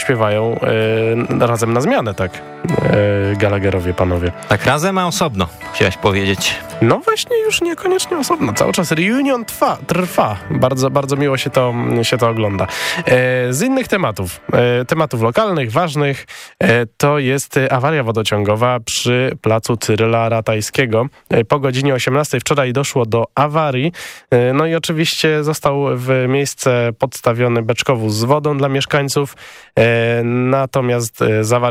śpiewają razem na zmianę, tak? Gallagherowie panowie. Tak razem, a osobno, chciałeś powiedzieć. No właśnie, już niekoniecznie osobno. Cały czas reunion trwa. Bardzo, bardzo miło się to ogląda. Z innych tematów lokalnych, ważnych, to jest awaria wodociągowa przy placu Cyryla Ratajskiego. Po godzinie 18 wczoraj doszło do awarii. No i oczywiście został w miejsce podstawiony beczkowóz z wodą dla mieszkańców. Natomiast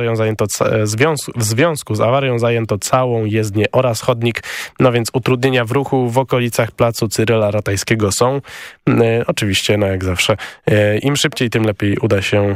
w związku z awarią zajęto całą jezdnię oraz chodnik. No więc utrudnienia w ruchu w okolicach placu Cyryla Ratajskiego są. Oczywiście, no jak zawsze, im szybciej, tym lepiej uda się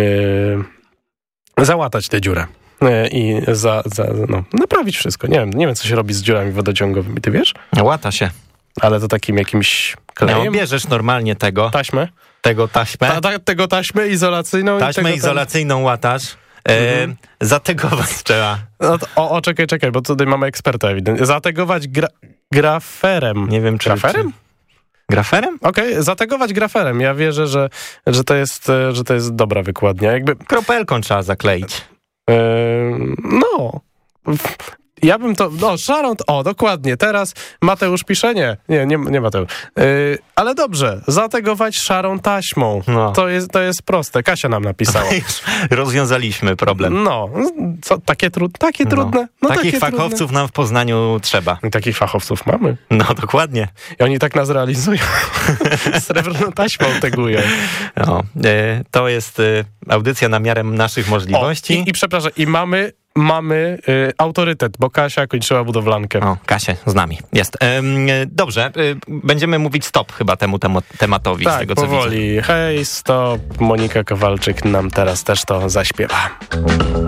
załatać tę dziurę i naprawić wszystko. Nie wiem, co się robi z dziurami wodociągowymi, ty wiesz? Łata się. Ale to takim jakimś klejem? No, bierzesz normalnie taśmę? Taśmę. Tego taśmę izolacyjną. Taśmę izolacyjną łatasz. Zategować trzeba. No czekaj, bo tutaj mamy eksperta ewidentnie. Zategować graferem. Nie wiem, czy... Graferem? Graferem? Okej, zategować graferem. Ja wierzę, że to jest dobra wykładnia. Kropelką trzeba zakleić. No... Ja bym to... szarą... dokładnie. Teraz Mateusz pisze, nie Mateusz. Ale dobrze, zategować szarą taśmą. No. To jest proste. Kasia nam napisała. Rozwiązaliśmy problem. No, takie trudne. No, takich fachowców trudne. Nam w Poznaniu trzeba. I takich fachowców mamy. No, dokładnie. I oni tak nas realizują. Srebrną taśmą tegują. No, to jest audycja na miarę naszych możliwości. I przepraszam, mamy autorytet, bo Kasia kończyła budowlankę. Kasia z nami jest. Dobrze, będziemy mówić stop chyba temu tematowi. Tak, z tego, co powoli. widzę. Hej, stop. Monika Kowalczyk nam teraz też to zaśpiewa.